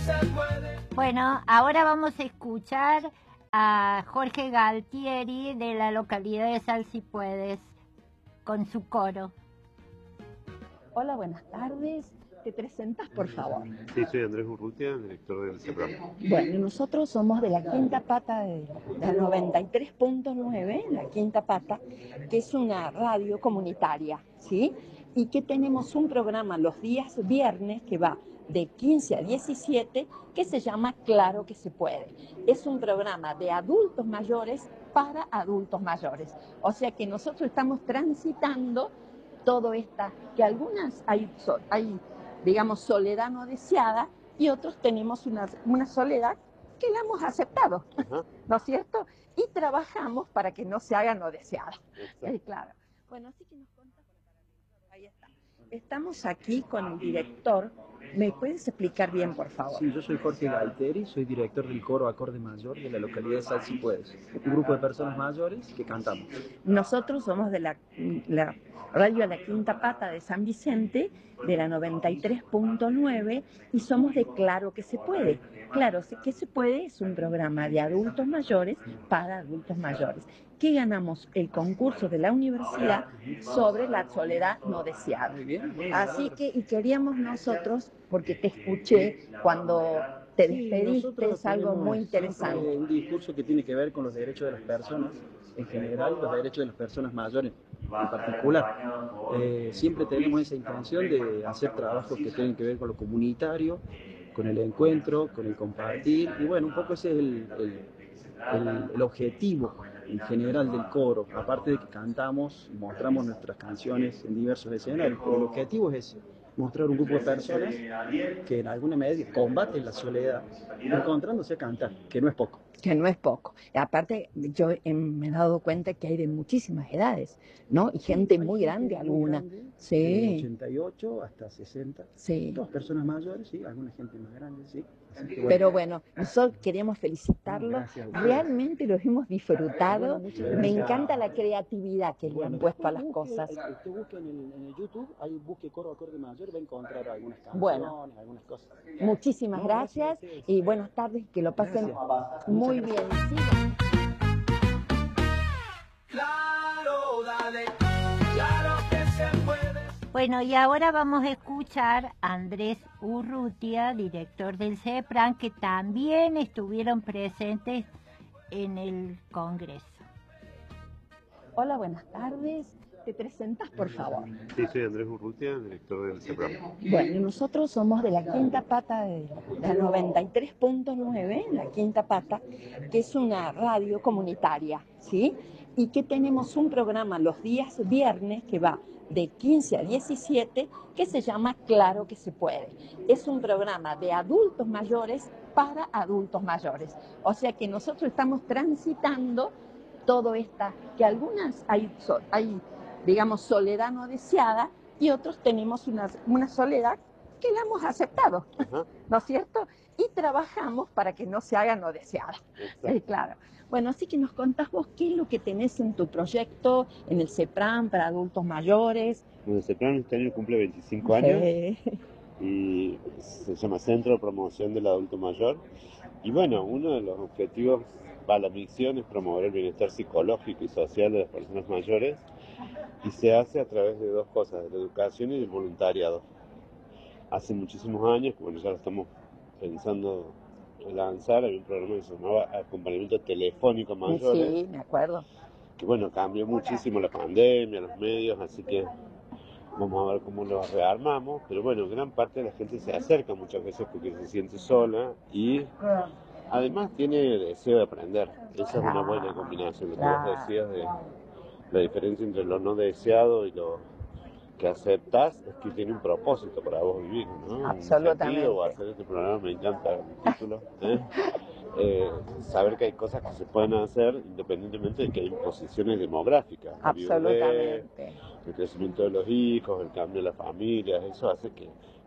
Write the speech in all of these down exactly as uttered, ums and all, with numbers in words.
Bueno, ahora vamos a escuchar a Jorge Galtieri de la localidad de Sal Si Puedes con su coro. Hola, buenas tardes. ¿Te presentas, por favor? Sí, soy Andrés Urrutia, director del CEPRAM. Bueno, nosotros somos de la Quinta Pata de la noventa y tres punto nueve, la Quinta Pata, que es una radio comunitaria, ¿sí? Y que tenemos un programa los días viernes que va de quince a diecisiete, que se llama Claro que se puede. Es un programa de adultos mayores para adultos mayores. O sea que nosotros estamos transitando todo esta, que algunas hay, hay digamos, soledad no deseada, y otros tenemos una, una soledad que la hemos aceptado, uh-huh. ¿No es cierto? Y trabajamos para que no se haga no deseada. Eh, claro. Bueno, así que nos contamos. Ahí está. Estamos aquí con el director. ¿Me puedes explicar bien, por favor? Sí, yo soy Jorge Galtieri, soy director del coro Acorde Mayor de la localidad de Sal Si Puedes, un grupo de personas mayores que cantamos. Nosotros somos de la, la radio La Quinta Pata de San Vicente, de la noventa y tres punto nueve, y somos de Claro que se puede. Claro que se puede es un programa de adultos mayores para adultos mayores, que ganamos el concurso de la universidad sobre la soledad no deseada. Así que, y queríamos nosotros, porque te escuché cuando te despediste, es algo muy interesante. Un discurso que tiene que ver con los derechos de las personas en general, los derechos de las personas mayores en particular. Eh, siempre tenemos esa intención de hacer trabajos que tienen que ver con lo comunitario, con el encuentro, con el compartir, y bueno, un poco ese es el, el, el, el objetivo en general del coro, aparte de que cantamos y mostramos nuestras canciones en diversos escenarios, pero el objetivo es ese, mostrar un grupo de personas que en alguna medida combaten la soledad, encontrándose a cantar, que no es poco. Que no es poco. Aparte, yo he, me he dado cuenta que hay de muchísimas edades, ¿no? Y gente hay muy gente grande, muy alguna. Grande, sí. De ochenta y ocho hasta sesenta. Sí. Dos personas mayores, sí, alguna gente más grande, sí. Que bueno. Pero bueno, nosotros queríamos felicitarlo. Realmente lo hemos disfrutado. Bueno, me encanta la creatividad que bueno, le han puesto a las busque, cosas. Usted busque en el, en el YouTube, ahí busque Coro Acorde Mayor, va a encontrar algunas canciones, bueno, algunas cosas. Muchísimas no, gracias, gracias y buenas tardes, que lo pasen gracias. Muy bien. Sí. Claro, dale, claro que se puede. Bueno, y ahora vamos a escuchar a Andrés Urrutia, director del CEPRAM, que también estuvieron presentes en el Congreso. Hola, buenas tardes. ¿Te presentas, por favor? Sí, soy Andrés Urrutia, director del CEPRAM. Bueno, nosotros somos de la Quinta Pata de la noventa y tres punto nueve, la Quinta Pata, que es una radio comunitaria, ¿sí? Y que tenemos un programa los días viernes que va de quince a diecisiete, que se llama Claro que se puede. Es un programa de adultos mayores para adultos mayores. O sea que nosotros estamos transitando todo esta, que algunas hay, hay digamos, soledad no deseada, y otros tenemos una, una soledad que la hemos aceptado, uh-huh. ¿No es cierto? Y trabajamos para que no se haga no deseada. Sí, claro. Bueno, así que nos contás vos qué es lo que tenés en tu proyecto, en el CEPRAM para adultos mayores. Bueno, el CEPRAM este año cumple veinticinco años sí. Y se llama Centro de Promoción del Adulto Mayor. Y bueno, uno de los objetivos, va, la misión es promover el bienestar psicológico y social de las personas mayores, y se hace a través de dos cosas, de la educación y del voluntariado. Hace muchísimos años, bueno, ya lo estamos pensando lanzar, había un programa que se llamaba Acompañamiento Telefónico a Mayores. Sí, me acuerdo. Que bueno, cambió muchísimo la pandemia, los medios, así que vamos a ver cómo lo rearmamos. Pero bueno, gran parte de la gente se acerca muchas veces porque se siente sola y además tiene deseo de aprender. Esa es una buena combinación, lo que vos decías de la diferencia entre lo no deseado y lo que aceptás es que tiene un propósito para vos vivir, ¿no? Absolutamente. Un sentido, hacer este programa, me encanta el título, ¿eh? Eh, saber que hay cosas que se pueden hacer independientemente de que hay imposiciones demográficas. Absolutamente. Bebé, el crecimiento de los hijos, el cambio de las familias, eso hace que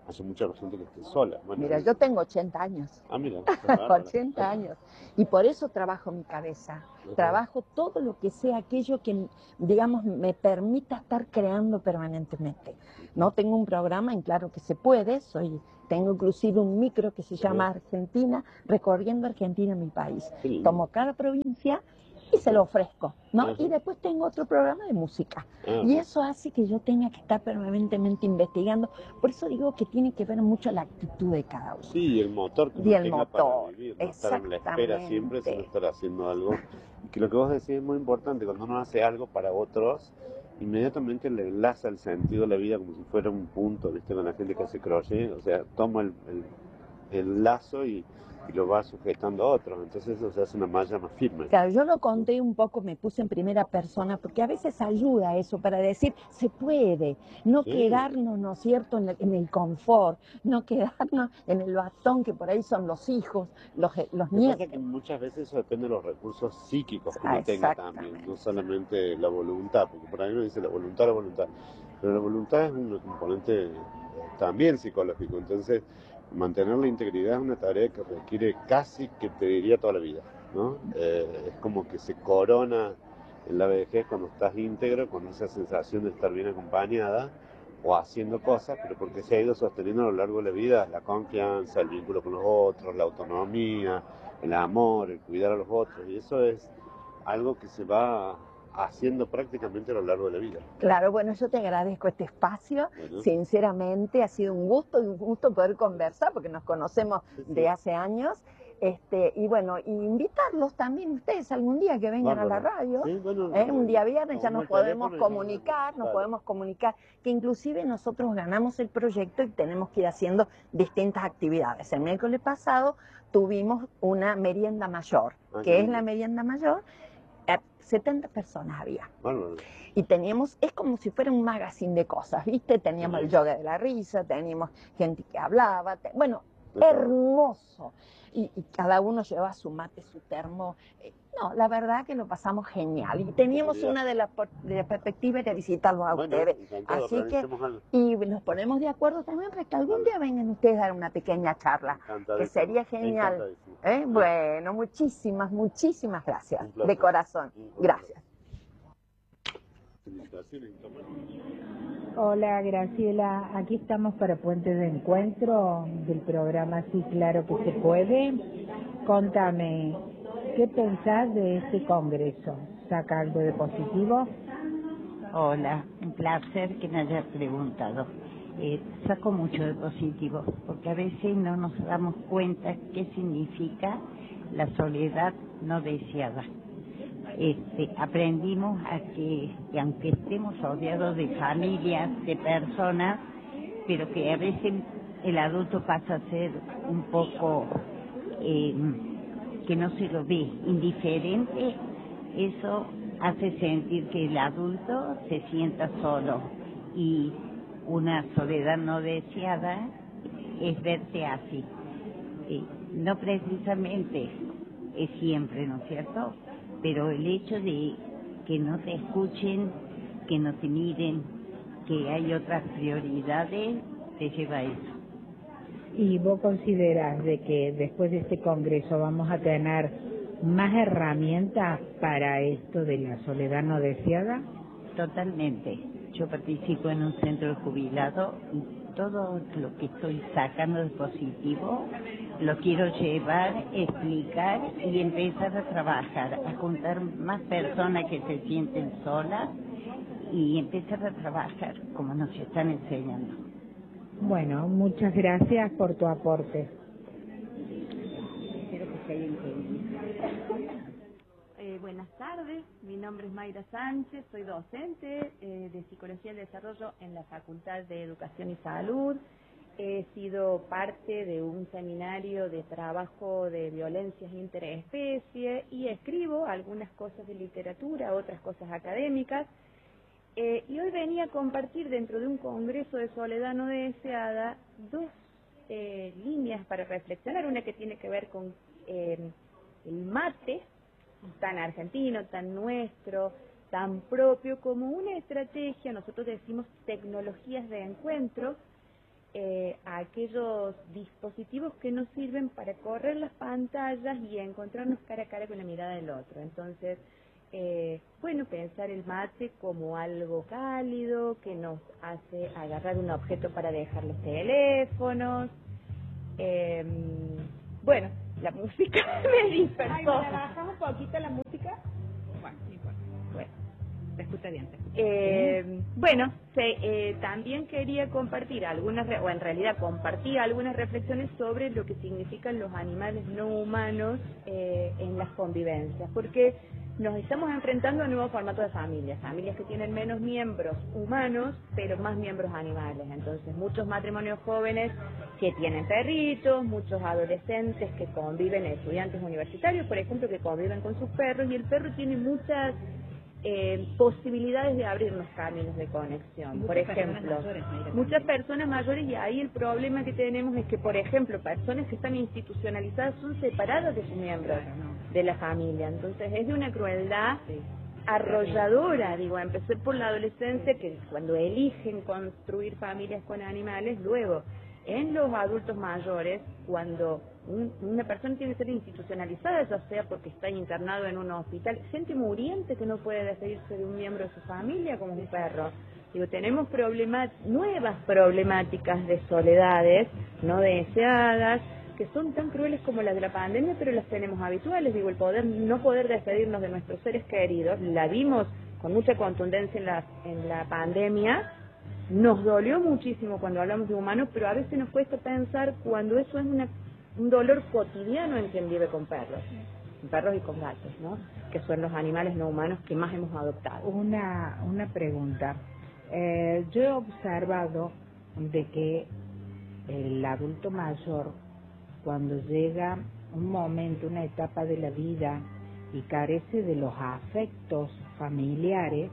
haya mucha gente que esté sola. Bueno, mira, yo tengo ochenta años. Ah, mira. ochenta años. Y por eso trabajo mi cabeza. Uh-huh. Trabajo todo lo que sea aquello que, digamos, me permita estar creando permanentemente. No tengo un programa en Claro que se puede, soy, tengo inclusive un micro que se llama uh-huh. Argentina, recorriendo Argentina, mi país. Sí. Tomo cada provincia y se lo ofrezco, ¿no? Uh-huh. Y después tengo otro programa de música. Uh-huh. Y eso hace que yo tenga que estar permanentemente investigando. Por eso digo que tiene que ver mucho la actitud de cada uno. Sí, el motor que uno tenga motor. Para vivir, no estar en la espera siempre, sino estar haciendo algo. Y que lo que vos decís es muy importante, cuando uno hace algo para otros, inmediatamente le enlaza el sentido de la vida como si fuera un punto, ¿viste? Con la gente que hace crochet, o sea, toma el, el, el lazo y... y lo va sujetando a otros, entonces eso se hace una malla más firme. Claro, yo lo conté un poco, me puse en primera persona, porque a veces ayuda eso para decir, se puede, no sí. quedarnos, ¿no es cierto?, en el, en el confort, no quedarnos en el bastón que por ahí son los hijos, los, los nietos. Pasa que muchas veces eso depende de los recursos psíquicos que uno ah, tenga también, no solamente la voluntad, porque por ahí uno dice la voluntad, la voluntad, pero la voluntad es un componente también psicológico, entonces mantener la integridad es una tarea que requiere casi, que te diría, toda la vida, ¿no? Eh, es como que se corona en la vejez cuando estás íntegro, con esa sensación de estar bien acompañada o haciendo cosas, pero porque se ha ido sosteniendo a lo largo de la vida la confianza, el vínculo con los otros, la autonomía, el amor, el cuidar a los otros, y eso es algo que se va haciendo prácticamente a lo largo de la vida. Claro, bueno, yo te agradezco este espacio, bueno. Sinceramente ha sido un gusto, un gusto poder conversar, porque nos conocemos sí, sí. de hace años, este, y bueno, y invitarlos también ustedes algún día que vengan bueno, a la radio, sí, bueno, ¿eh? Un día viernes ya nos podemos comunicar, nos podemos comunicar, que inclusive nosotros ganamos el proyecto y tenemos que ir haciendo distintas actividades. El miércoles pasado tuvimos una merienda mayor, ah, que es la merienda mayor, setenta personas había. Bueno. Y teníamos, es como si fuera un magazine de cosas, ¿viste? Teníamos sí. el yoga de la risa, teníamos gente que hablaba, te, bueno, hermoso. Y, y cada uno llevaba su mate, su termo. Eh, no, la verdad que lo pasamos genial. Y teníamos una de las de la perspectivas de visitarlos a bueno, ustedes. Así que, y nos ponemos de acuerdo también para que algún día vengan ustedes a dar una pequeña charla, que sería genial. ¿Eh? Bueno, muchísimas, muchísimas gracias, de corazón. Gracias. Hola Graciela, aquí estamos para Puente de Encuentro del programa Sí, Claro que se puede. Contame, ¿qué pensás de este congreso? ¿Saca algo de positivo? Hola, un placer que me hayas preguntado. Eh, saco mucho de positivo, porque a veces no nos damos cuenta qué significa la soledad no deseada. Este, aprendimos a que, que aunque estemos rodeados de familias, de personas, pero que a veces el adulto pasa a ser un poco, eh, que no se lo ve, indiferente, eso hace sentir que el adulto se sienta solo, y una soledad no deseada es verte así. Eh, no precisamente es siempre, ¿no es cierto?, pero el hecho de que no te escuchen, que no te miren, que hay otras prioridades, te lleva a eso. ¿Y vos considerás de que después de este congreso vamos a tener más herramientas para esto de la soledad no deseada? Totalmente. Yo participo en un centro de jubilados y todo lo que estoy sacando de positivo lo quiero llevar, explicar y empezar a trabajar, a juntar más personas que se sienten solas y empezar a trabajar como nos están enseñando. Bueno, muchas gracias por tu aporte. Espero que se haya entendido. Eh, buenas tardes, mi nombre es Mayra Sánchez, soy docente eh, de Psicología y Desarrollo en la Facultad de Educación y Salud. He sido parte de un seminario de trabajo de violencias interespecie y escribo algunas cosas de literatura, otras cosas académicas. Eh, y hoy venía a compartir dentro de un congreso de soledad no deseada dos eh, líneas para reflexionar. Una que tiene que ver con eh, el mate, tan argentino, tan nuestro, tan propio, como una estrategia, nosotros decimos tecnologías de encuentro, eh, a aquellos dispositivos que nos sirven para correr las pantallas y encontrarnos cara a cara con la mirada del otro. Entonces, eh, bueno, pensar el mate como algo cálido que nos hace agarrar un objeto para dejar los teléfonos. Eh, bueno, la música me dispersó. Ay, ¿me bajamos un poquito la música? Bueno, no importa. Bueno, te escucha bien. Te escucha eh, bien. Bueno, se, eh, también quería compartir algunas, o en realidad compartí algunas reflexiones sobre lo que significan los animales no humanos eh, en las convivencias, porque nos estamos enfrentando a nuevos formatos de familias, familias que tienen menos miembros humanos, pero más miembros animales. Entonces, muchos matrimonios jóvenes que tienen perritos, muchos adolescentes que conviven, estudiantes universitarios, por ejemplo, que conviven con sus perros, y el perro tiene muchas eh, posibilidades de abrirnos caminos de conexión. Muchas por ejemplo, personas mayores, Mayra, muchas también. personas mayores, y ahí el problema que tenemos es que, por ejemplo, personas que están institucionalizadas son separadas de sus miembros Claro, no. de la familia. Entonces es de una crueldad arrolladora, digo, empecé por la adolescencia, que cuando eligen construir familias con animales, luego en los adultos mayores, cuando un, una persona tiene que ser institucionalizada, ya sea porque está internado en un hospital, gente muriente que no puede despedirse de un miembro de su familia, como un perro. Digo, tenemos problemas, nuevas problemáticas de soledades no deseadas, que son tan crueles como las de la pandemia, pero las tenemos habituales. Digo, el poder no poder despedirnos de nuestros seres queridos, la vimos con mucha contundencia en la, en la pandemia, nos dolió muchísimo cuando hablamos de humanos, pero a veces nos cuesta pensar cuando eso es una, un dolor cotidiano en quien vive con perros, con perros y con gatos, ¿no? Que son los animales no humanos que más hemos adoptado. Una, una pregunta. Eh, yo he observado de que el adulto mayor, cuando llega un momento, una etapa de la vida y carece de los afectos familiares,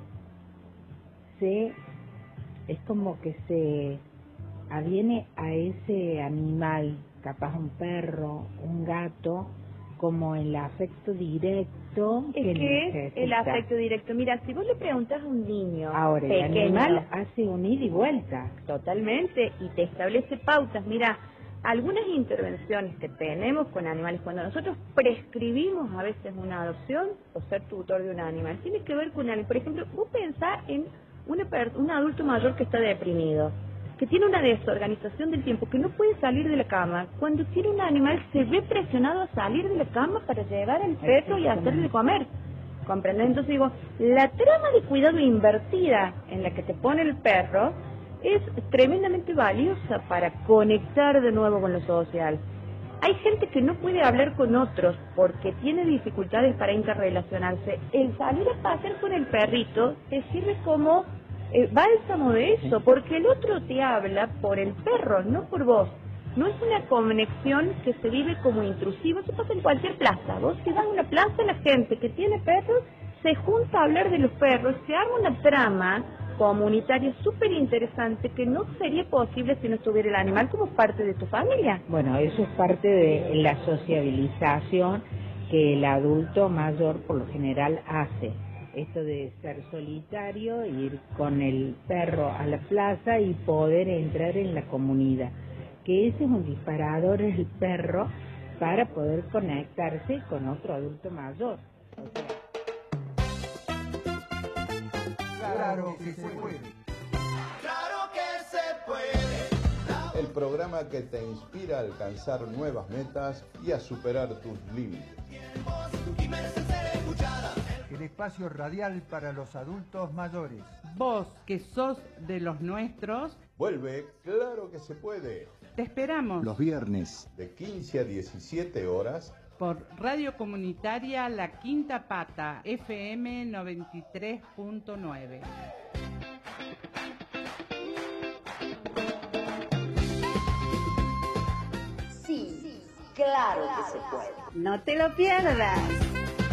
se es como que se aviene a ese animal, capaz un perro, un gato, como el afecto directo Es que, que es necesita. el afecto directo. Mira, si vos le preguntás a un niño Ahora, el pequeño, animal hace un ida y vuelta. totalmente, y te establece pautas. Mira, algunas intervenciones que tenemos con animales, cuando nosotros prescribimos a veces una adopción o ser tutor de un animal, tiene que ver con alguien. Por ejemplo, vos pensás en una per un adulto mayor que está deprimido, que tiene una desorganización del tiempo, que no puede salir de la cama. Cuando tiene un animal se ve presionado a salir de la cama para llevar al perro y hacerle de comer. ¿Comprendés? Entonces digo, la trama de cuidado invertida en la que te pone el perro es tremendamente valiosa para conectar de nuevo con lo social. Hay gente que no puede hablar con otros porque tiene dificultades para interrelacionarse. El salir a pasear con el perrito te sirve como eh, bálsamo de eso, porque el otro te habla por el perro, no por vos. No es una conexión que se vive como intrusivo, eso pasa en cualquier plaza. Vos si vas a una plaza, la gente que tiene perros se junta a hablar de los perros, se arma una trama comunitaria súper interesante que no sería posible si no estuviera el animal como parte de tu familia. Bueno, eso es parte de la sociabilización que el adulto mayor por lo general hace. Esto de ser solitario, ir con el perro a la plaza y poder entrar en la comunidad. Que ese es un disparador, el perro, para poder conectarse con otro adulto mayor. O sea, Claro que se puede. Claro que se puede. El programa que te inspira a alcanzar nuevas metas y a superar tus límites. El espacio radial para los adultos mayores. Vos, que sos de los nuestros, Vuelve, claro que se puede. te esperamos Los viernes de quince a diecisiete horas por Radio Comunitaria La Quinta Pata, F M noventa y tres punto nueve. Sí, claro que se puede. No te lo pierdas.